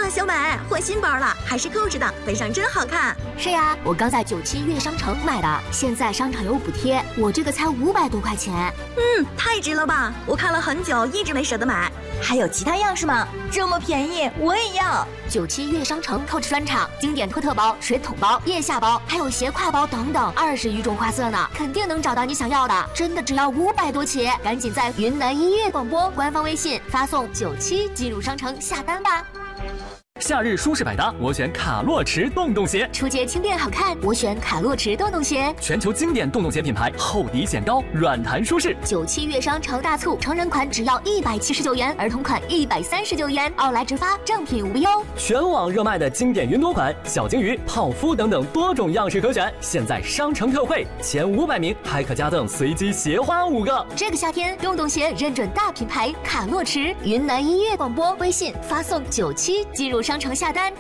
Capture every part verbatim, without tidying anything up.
小美换新包了，还是扣着的，背上真好看。 是呀，我刚在九七悦商城买的，现在商场有补贴，我这个才五百多块钱。 嗯，太值了吧！我看了很久，一直没舍得买。 还有其他样式吗？这么便宜，我也要。 九七悦商城 Coach 专场经典托特包、水桶包、腋下包，还有斜挎包等等，二十余种花色呢，肯定能找到你想要的。真的只要五百多起，赶紧在云南音乐广播官方微信发送九七进入商城下单吧。 夏日舒适百搭，我选卡洛驰洞洞鞋； 出街轻便好看，我选卡洛驰洞洞鞋。 全球经典洞洞鞋品牌，厚底显高，软弹舒适。 九七悦商城大促，成人款只要一百七十九元，儿童款一百三十九元，奥莱直发，正品无忧。 全网热卖的经典云朵款、小金鱼、泡芙等等多种样式可选，现在商城特惠，前五百名还可加赠随机鞋花五个。 这个夏天，洞洞鞋认准大品牌卡洛驰。云南音乐广播微信发送九七进入商城下单。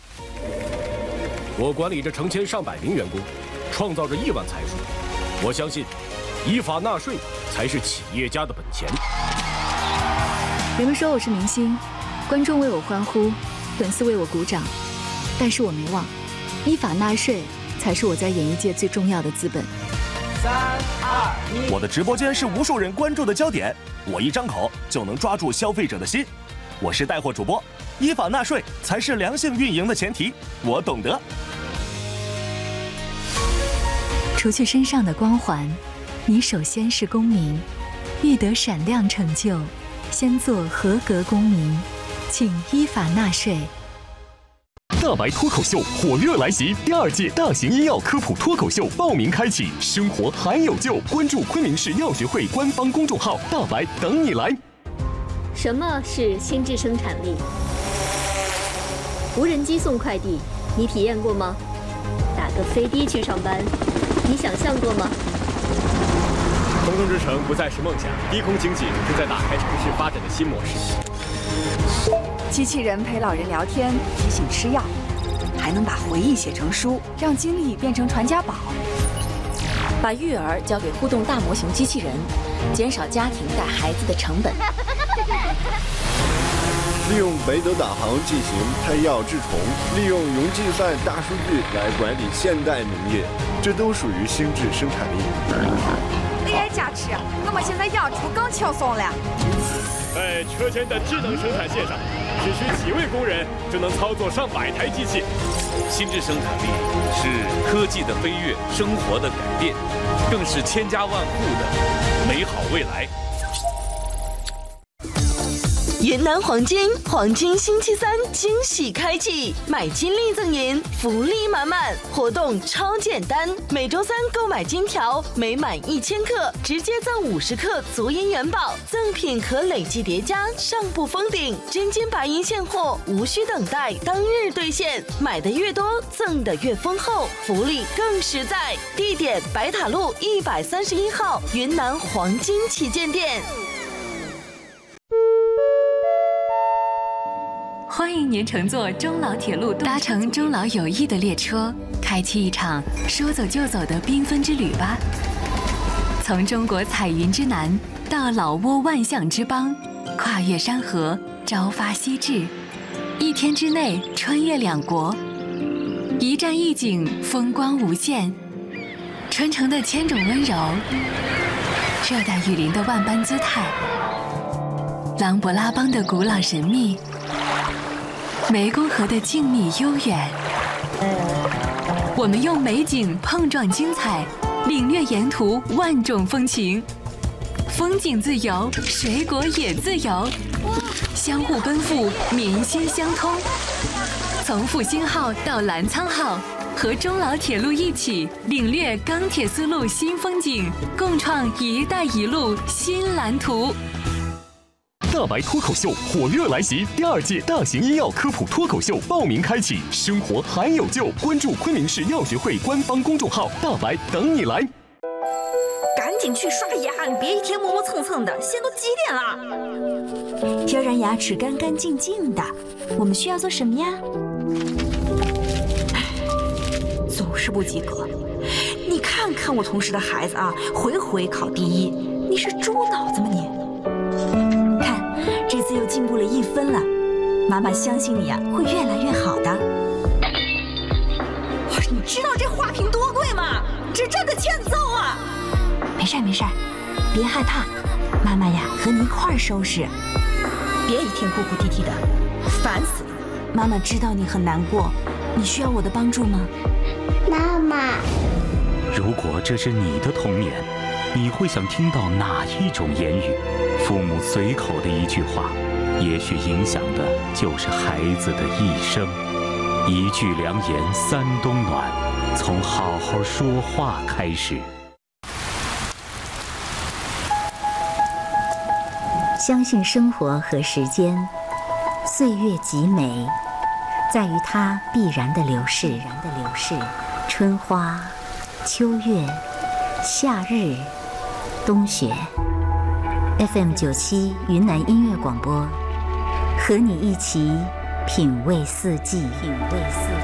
我管理着成千上百名员工，创造着亿万财富。我相信，依法纳税才是企业家的本钱。 人们说我是明星，观众为我欢呼，粉丝为我鼓掌，但是我没忘，依法纳税才是我在演艺界最重要的资本。 三二一， 我的直播间是无数人关注的焦点，我一张口就能抓住消费者的心。我是带货主播，依法纳税才是良性运营的前提，我懂得。 除去身上的光环，你首先是公民，欲得闪亮成就，先做合格公民，请依法纳税。 大白脱口秀火热来袭，第二届大型医药科普脱口秀报名开启，生活还有救，关注昆明市药学会官方公众号，大白等你来。 什么是心智生产力？无人机送快递，你体验过吗？打个飞的去上班，你想象过吗？ 空中之城不再是梦想，低空经济正在打开城市发展的新模式。 机器人陪老人聊天，提醒吃药，还能把回忆写成书，让经历变成传家宝。 把育儿交给互动大模型机器人，减少家庭带孩子的成本。 利用北斗导航进行配药治虫，利用云计算大数据来管理现代农业，这都属于心智生产力。 A I 加持，我们现在养猪更轻松了。 在车间的智能生产线上，只需几位工人就能操作上百台机器。 心智生产力是科技的飞跃，生活的改变，更是千家万户的美好未来。 云南黄金黄金星期三惊喜开启，买金立赠银，福利满满，活动超简单。每周三购买金条，每满一千克直接赠五十克足银元宝，赠品可累计叠加，上不封顶。真金白银现货，无需等待，当日兑现，买的越多，赠的越丰厚，福利更实在。地点：白塔路一百三十一号云南黄金旗舰店。 欢迎您乘坐中老铁路，搭乘中老友谊的列车，开启一场说走就走的缤纷之旅吧。从中国彩云之南到老挝万象之邦，跨越山河，朝发夕至，一天之内穿越两国，一站一景，风光无限。传承的千种温柔，热带雨林的万般姿态，琅勃拉邦的古老神秘，湄公河的静谧悠远。我们用美景碰撞精彩，领略沿途万种风情。风景自由，水果也自由，相互奔赴，民心相通。从复兴号到澜沧号，和中老铁路一起领略钢铁丝路新风景，共创“一带一路”新蓝图。 大白脱口秀火热来袭，第二届大型医药科普脱口秀报名开启，生活还有救，关注昆明市药学会官方公众号，大白等你来。 赶紧去刷牙，你别一天磨磨蹭蹭的，现在都几点了？ 要让牙齿干干净净的，我们需要做什么呀？ 总是不及格。你看看我同事的孩子啊，回回考第一，你是猪脑子吗你？ 看，这次又进步了一分了。 妈妈相信你啊，会越来越好的。 你知道这花瓶多贵吗？这真的欠揍啊！ 没事没事，别害怕，妈妈呀和你一块儿收拾。 别一天哭哭啼啼的，烦死了。 妈妈知道你很难过，你需要我的帮助吗？ 妈妈， 如果这是你的童年，你会想听到哪一种言语？父母随口的一句话，也许影响的就是孩子的一生。一句良言三冬暖，从好好说话开始。 相信生活和时间，岁月极美，在于它必然的流逝。必然的流逝，春花、秋月、夏日、冬雪。F M 九七云南音乐广播，和你一起品味四季。品味四季。